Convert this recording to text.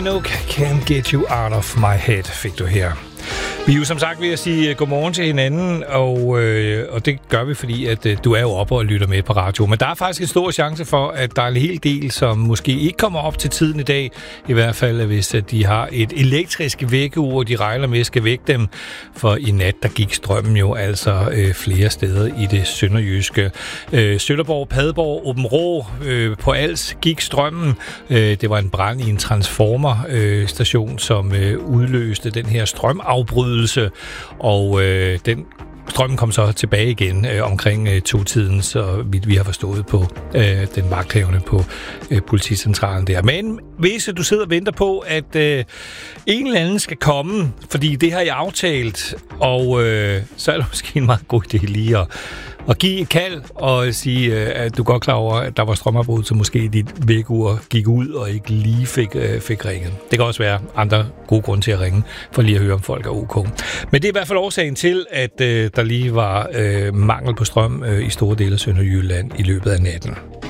Minogue, Can't Get You Out of My Head, fik du her. Vi er jo som sagt ved at sige godmorgen til hinanden, og det gør vi, fordi at du er jo oppe og lytter med på radio. Men der er faktisk en stor chance for, at der er en hel del, som måske ikke kommer op til tiden i dag. I hvert fald, hvis de har et elektrisk vækkeur, og de regner med at skal vække dem. For i nat, der gik strømmen jo altså flere steder i det sønderjyske. Sønderborg, Padborg, Åbenrå, på Als gik strømmen. Det var en brand i en transformerstation, som udløste den her strømafbrydelse, og den strømmen kom så tilbage igen omkring 2-tiden, så vidt vi har forstået på den vagthavende på politicentralen der. Men hvis du sidder og venter på, at en eller anden skal komme, fordi det har jeg aftalt, og så er det måske en meget god idé lige at give et kald og sige, at du er godt klar over, at der var strømafbrud, så måske dit vækkeur gik ud og ikke lige fik ringet. Det kan også være andre gode grunde til at ringe, for lige at høre, om folk er ok. Men det er i hvert fald årsagen til, at der lige var mangel på strøm i store dele af Sønderjylland i løbet af natten.